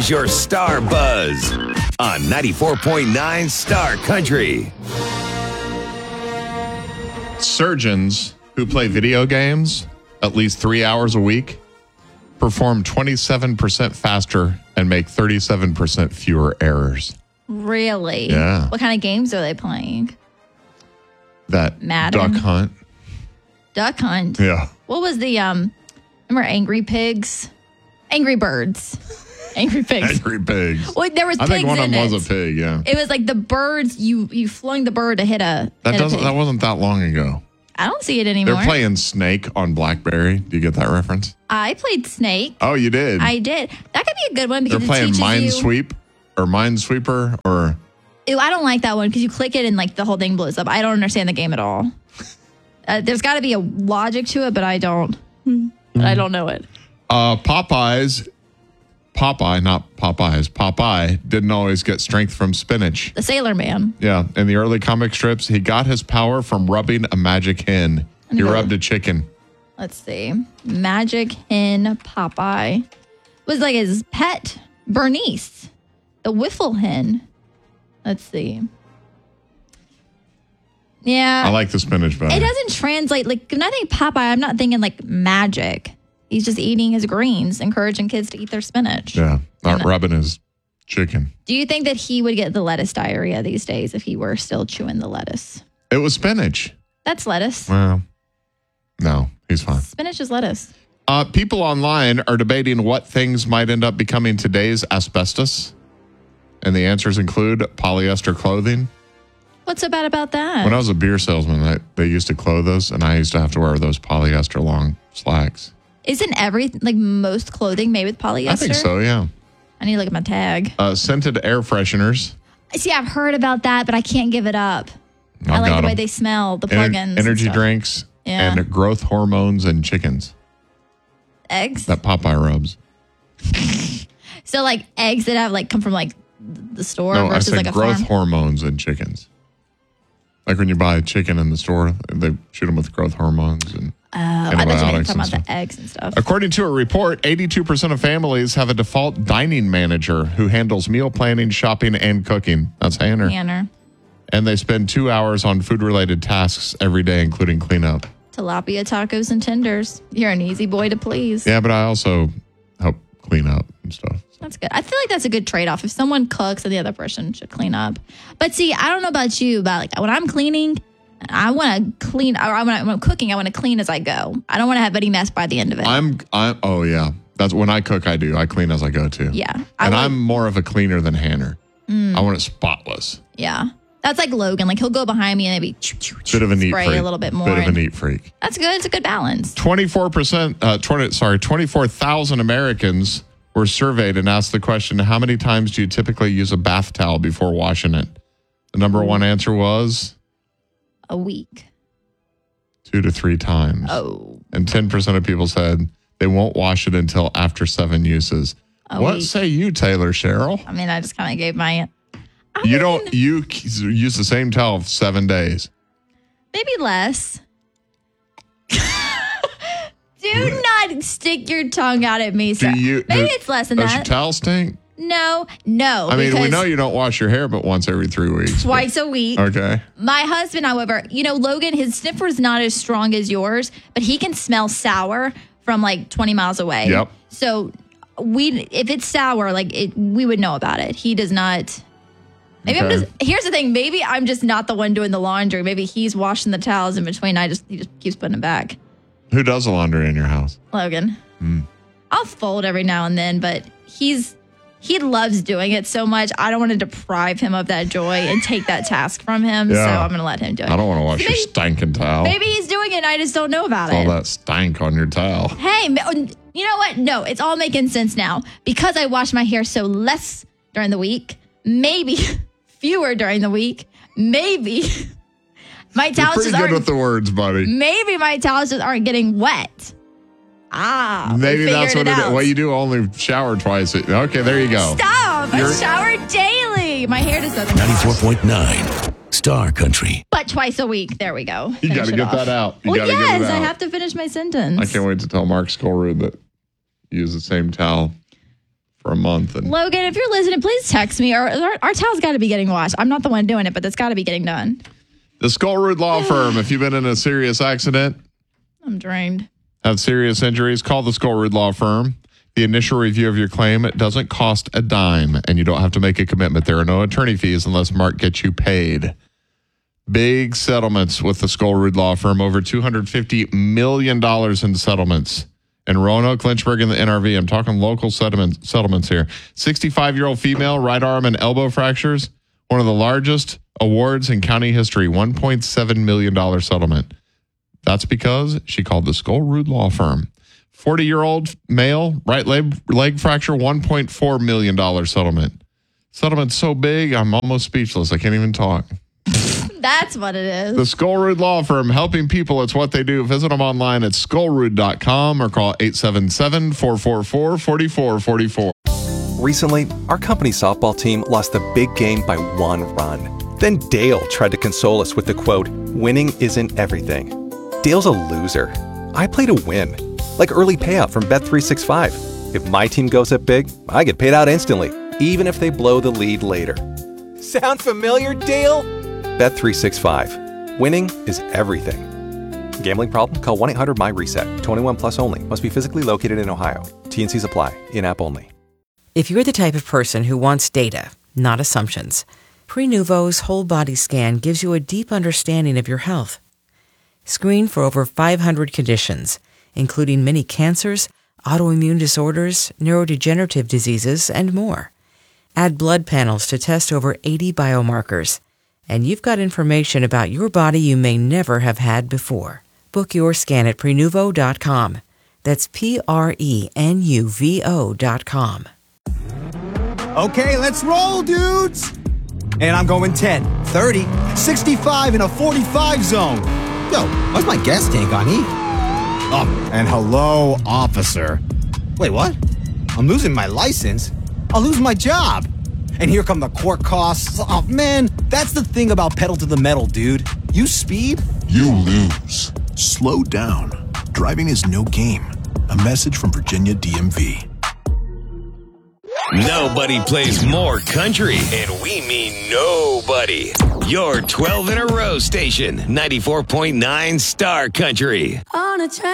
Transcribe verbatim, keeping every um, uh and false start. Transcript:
Here's your Star Buzz on ninety-four point nine Star Country. Surgeons who play video games at least three hours a week perform twenty-seven percent faster and make thirty-seven percent fewer errors. Really? Yeah. What kind of games are they playing? That Madden? Duck Hunt. Duck Hunt? Yeah. What was the, um, remember Angry Pigs? Angry Birds. Angry Pigs. Angry Pigs. Well, there was I pigs think one of in them it. was a pig, yeah. It was like the birds, you you flung the bird to hit a That hit a doesn't. pig. That wasn't that long ago. I don't see it anymore. They're playing Snake on BlackBerry. Do you get that reference? I played Snake. Oh, you did? I did. That could be a good one because They're it playing teaches you. Minesweep or Minesweeper or... Ew, I don't like that one because you click it and like the whole thing blows up. I don't understand the game at all. Uh, there's got to be a logic to it, but I don't. But I don't know it. Uh, Popeyes, Popeye, not Popeyes, Popeye didn't always get strength from spinach. The Sailor Man. Yeah, in the early comic strips, he got his power from rubbing a magic hen. He go. rubbed a chicken. Let's see. Magic Hen Popeye was like his pet, Bernice, the Wiffle Hen. Let's see. Yeah. I like the spinach better. It doesn't translate. Like, when I think Popeye, I'm not thinking like magic. He's just eating his greens, encouraging kids to eat their spinach. Yeah, not And- rubbing his chicken. Do you think that he would get the lettuce diarrhea these days if he were still chewing the lettuce? It was spinach. That's lettuce. Well, no, he's fine. Spinach is lettuce. Uh, people online are debating what things might end up becoming today's asbestos. And the answers include polyester clothing. What's so bad about that? When I was a beer salesman, I, they used to clothe us, and I used to have to wear those polyester long slacks. Isn't every, like most clothing made with polyester? I think so, yeah. I need to look at my tag. Uh, scented air fresheners. See, I've heard about that, but I can't give it up. I, I like got the way 'em. they smell, the Ener- plugins. and energy stuff. drinks Yeah. and growth hormones and chickens. Eggs. That Popeye rubs. So like eggs that have like come from like the store No, I versus said like a growth farm. hormones and chickens. Like when you buy a chicken in the store, they shoot them with growth hormones and Oh, I thought you were antibiotics talking and about stuff. the eggs and stuff. According to a report, eighty-two percent of families have a default dining manager who handles meal planning, shopping, and cooking. That's Hannah. Tanner. And they spend two hours on food-related tasks every day, including cleanup. Tilapia tacos and tenders. You're an easy boy to please. Yeah, but I also help clean up and stuff. That's good. I feel like that's a good trade-off. If someone cooks, then the other person should clean up. But see, I don't know about you, but like when I'm cleaning, I want to clean. Or I want when I'm cooking, I want to clean as I go. I don't want to have any mess by the end of it. I'm, I'm, oh yeah. That's when I cook, I do. I clean as I go too. yeah. I And want- I'm more of a cleaner than Hannah. Mm. I want it spotless. Yeah. That's like Logan. Like he'll go behind me and maybe Bit of a neat spray freak. a little bit more. Bit of a and neat freak. That's good. It's a good balance. twenty-four percent, uh, twenty, sorry, twenty-four thousand Americans were surveyed and asked the question, how many times do you typically use a bath towel before washing it? The number one answer was A week. two to three times. Oh. And ten percent of people said they won't wash it until after seven uses. A what week. say you, Taylor Cheryl? I mean, I just kind of gave my. I You mean, don't, you use the same towel for seven days. Maybe less. Do not stick your tongue out at me. Do sir. you? Maybe do- it's less than Does your that. towel stink? No, no. I mean, we because know you don't wash your hair but once every three weeks. but- twice a week. Okay. My husband, however, you know, Logan, his sniffer is not as strong as yours, but he can smell sour from like twenty miles away. Yep. So we, if it's sour, like it, we would know about it. He does not. Maybe I'm Okay. just. Here's the thing. Maybe I'm just not the one doing the laundry. Maybe he's washing the towels in between. I just he just keeps putting them back. Who does the laundry in your house? Logan. Hmm. I'll fold every now and then, but he's he loves doing it so much. I don't want to deprive him of that joy and take that task from him. Yeah. So I'm going to let him do it. I don't want to wash So your maybe- stinking towel. Maybe he's doing it and I just don't know about All it. that stank on your towel. Hey, ma- you know what? No, it's all making sense now. Because I wash my hair so less during the week, maybe fewer during the week, maybe my You're towels pretty just good aren't with the words, buddy. maybe my towels just aren't getting wet. Ah, we Maybe that's figured what it is. out. Well, you do only shower twice. Okay, there you go. Stop! You're- I shower daily. My hair just doesn't. ninety-four point nine Star Country. But twice a week. There we go. You Finish got to it get off. that out. You Well, got to yes, get it I out. have to finish my sentence. I can't wait to tell Mark Skolrud that you use the same towel for for a month. And Logan, if you're listening, please text me. Or our, our towel's got to be getting washed. I'm not the one doing it, but it's got to be getting done. the Skullroot Law Firm. If you've been in a serious accident, I'm drained. have serious injuries, call the Skullroot Law Firm. The initial review of your claim doesn't cost a dime, and you don't have to make a commitment. There are no attorney fees unless Mark gets you paid. Big settlements with the Skullroot Law Firm, over two hundred fifty million dollars in settlements. In Roanoke, Lynchburg, and the N R V. I'm talking local settlement, settlements here. sixty-five-year-old female, right arm and elbow fractures. One of the largest awards in county history, one point seven million dollars settlement. That's because she called the Skullroot Law Firm. forty-year-old male, right leg, leg fracture, one point four million dollars settlement. Settlement's so big, I'm almost speechless. I can't even talk. That's what it is. The Skullroot Law Firm, helping people. It's what they do. Visit them online at skullroot dot com or call eight seven seven, four four four, four four four four. Recently, our company softball team lost a big game by one run. Then Dale tried to console us with the quote, "Winning isn't everything." Dale's a loser. I play to win. Like early payout from Bet three sixty-five. If my team goes up big, I get paid out instantly, even if they blow the lead later. Sound familiar, Dale? Bet three sixty-five. Winning is everything. Gambling problem? Call one eight hundred M Y reset. twenty-one plus only. Must be physically located in Ohio. T and Cs apply. In-app only. If you're the type of person who wants data, not assumptions, Prenuvo's whole body scan gives you a deep understanding of your health. Screen for over five hundred conditions, including many cancers, autoimmune disorders, neurodegenerative diseases, and more. Add blood panels to test over eighty biomarkers, and you've got information about your body you may never have had before. Book your scan at Prenuvo dot com. That's P R E N U V O dot com. Okay, let's roll, dudes! And I'm going ten, thirty, sixty-five in a forty-five zone. Yo, why's my gas tank on E? Oh, and hello, officer. Wait, what? I'm losing my license? I'll lose my job. And here come the court costs. Oh, man, that's the thing about pedal to the metal, dude. You speed, you lose. Slow down. Driving is no game. A message from Virginia D M V. Nobody plays more country, and we mean nobody. Your twelve in a row station, ninety-four point nine Star Country. On a train.